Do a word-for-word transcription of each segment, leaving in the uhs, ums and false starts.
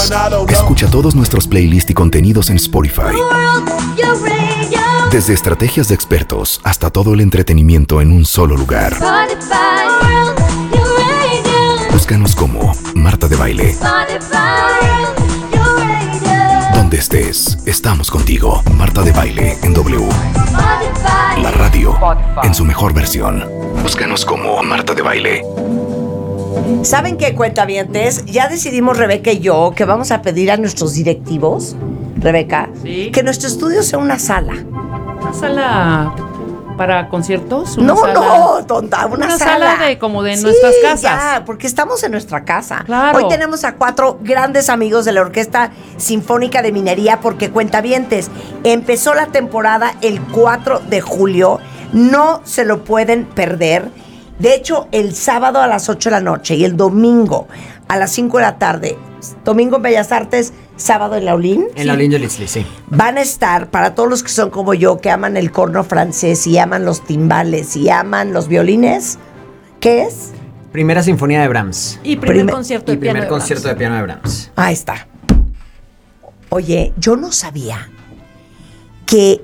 Escucha todos nuestros playlists y contenidos en Spotify. Desde estrategias de expertos hasta todo el entretenimiento en un solo lugar. Búscanos como Marta de Baile. Donde estés, estamos contigo. Marta de Baile en W. La radio en su mejor versión. Búscanos como Marta de Baile. ¿Saben qué, cuentavientes? Ya decidimos, Rebeca y yo, que vamos a pedir a nuestros directivos, Rebeca, ¿Sí? que nuestro estudio sea una sala. ¿Una sala para conciertos? Una No, sala... no, tonta, una, Una sala. sala de como de Sí, nuestras casas. Ya, porque estamos en nuestra casa. Claro. Hoy tenemos a cuatro grandes amigos de la Orquesta Sinfónica de Minería, porque cuentavientes, empezó la temporada el cuatro de julio. No se lo pueden perder. De hecho, el sábado a las ocho de la noche y el domingo a las cinco de la tarde, domingo en Bellas Artes, sábado en Laulín. En Laulín de Lisli, sí. Van a estar, para todos los que son como yo, que aman el corno francés y aman los timbales y aman los violines, ¿qué es? Primera Sinfonía de Brahms. Y primer Primer- concierto Y de piano primer de concierto Brahms. de piano de Brahms. Ahí está. Oye, yo no sabía que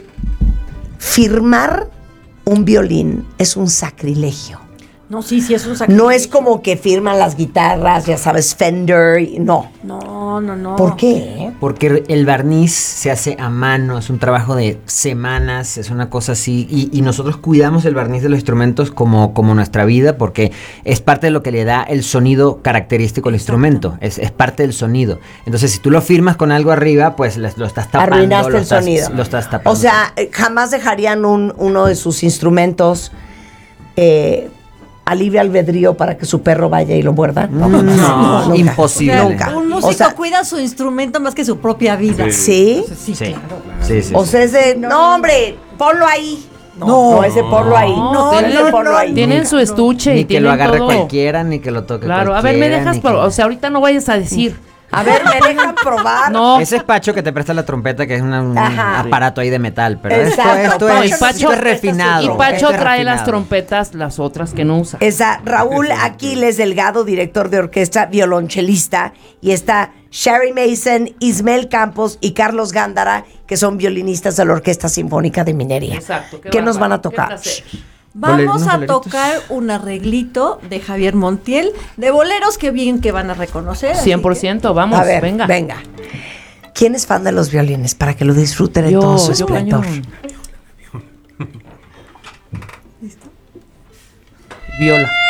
firmar un violín es un sacrilegio. No, sí, sí, es un sacrilegio. No es como que firman las guitarras, ya sabes, Fender, y- no. No, no, no. ¿Por qué? Porque el barniz se hace a mano, es un trabajo de semanas, es una cosa así. Y, y nosotros cuidamos el barniz de los instrumentos como, como nuestra vida, porque es parte de lo que le da el sonido característico al instrumento. Es, es parte del sonido. Entonces, si tú lo firmas con algo arriba, pues lo, lo estás tapando. Arruinaste lo el estás- sonido. Lo estás tapando. O sea, eh, jamás dejarían un, uno de sus instrumentos eh, a libre albedrío para que su perro vaya y lo muerda. No, nunca. imposible. Nunca. Un músico O sea, cuida su instrumento más que su propia vida. ¿sí? Sí, Sí, claro. sí, sí. O sea, es de, no, hombre, ponlo ahí. No, no, ese ponlo ahí. No, No, tienen- ese ponlo ahí. Tienen su estuche Ni y que lo tienen agarre todo. cualquiera, ni que lo toque Claro, a ver, me cualquiera, dejas, ni pro- que- o sea, ahorita no vayas a decir. A ver, me dejan probar. No, Ese es Pacho que te presta la trompeta, que es una- un Ajá. aparato ahí de metal. Pero Exacto, esto, esto, Pacho es, nos esto es presta refinado. su y Pacho esto es trae las refinado. trompetas, las otras que no usa. Está Raúl Aquiles Delgado, director de orquesta, violonchelista, y está Sherry Mason, Ismael Campos y Carlos Gándara, que son violinistas de la Orquesta Sinfónica de Minería. Exacto. ¿Qué nos van a bárbaro, qué tocar? placer. Vamos Unos a boleritos. tocar un arreglito de Javier Montiel, de boleros que bien que van a reconocer. así cien por ciento, vamos, A ver, venga. venga. ¿Quién es fan de los violines? Para que lo disfruten en Yo, todo su yo, esplendor. cañón. Viola.